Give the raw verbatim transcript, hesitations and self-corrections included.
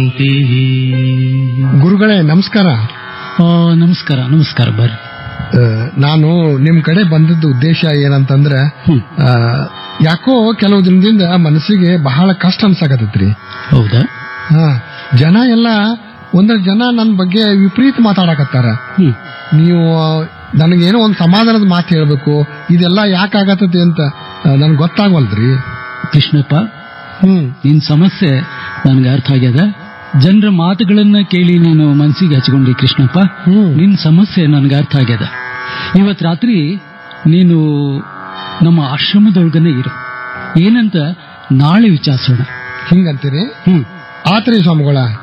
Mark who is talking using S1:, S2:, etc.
S1: ಗುರುಗಳೇ ನಮಸ್ಕಾರ.
S2: ನಮಸ್ಕಾರ ನಮಸ್ಕಾರ ಬರ್ರಿ.
S1: ನಾನು ನಿಮ್ ಕಡೆ ಬಂದದ್ದು ಉದ್ದೇಶ ಏನಂತಂದ್ರೆ, ಯಾಕೋ ಕೆಲವು ದಿನದಿಂದ ಮನಸ್ಸಿಗೆ ಬಹಳ ಕಷ್ಟ ಅನ್ಸಾಕತ್ತೈತ್ರಿ.
S2: ಹೌದಾ?
S1: ಹಾ, ಜನ ಎಲ್ಲ ಒಂದಷ್ಟು ಜನ ನನ್ನ ಬಗ್ಗೆ ವಿಪರೀತ ಮಾತಾಡಕತ್ತಾರ. ನೀವು ನನಗೇನೋ ಒಂದು ಸಮಾಧಾನದ ಮಾತು ಹೇಳ್ಬೇಕು, ಇದೆಲ್ಲ ಯಾಕಾಗತ್ತೈತಿ ಅಂತ ನನ್ಗೆ ಗೊತ್ತಾಗವಲ್ರಿ.
S2: ಕೃಷ್ಣಪ್ಪ,
S1: ಹ್ಮ್
S2: ನಿನ್ ಸಮಸ್ಯೆ ನನ್ಗೆ ಅರ್ಥ ಆಗ್ಯದ. ಜನರ ಮಾತುಗಳನ್ನ ಕೇಳಿ ನೀನು ಮನ್ಸಿಗೆ ಹಚ್ಕೊಂಡಿ ಕೃಷ್ಣಪ್ಪ. ನಿನ್ ಸಮಸ್ಯೆ ನನ್ಗೆ ಅರ್ಥ ಆಗ್ಯದ. ಇವತ್ ರಾತ್ರಿ ನೀನು ನಮ್ಮ ಆಶ್ರಮದೊಳಗನೆ ಇರು. ಏನಂತ ನಾಳೆ ವಿಚಾರಿಸೋಣ.
S1: ಹಿಂಗಂತೀರಿ?
S2: ಹ್ಮ್
S1: ಆತ್ರಿ ಸ್ವಾಮಿಗಳ.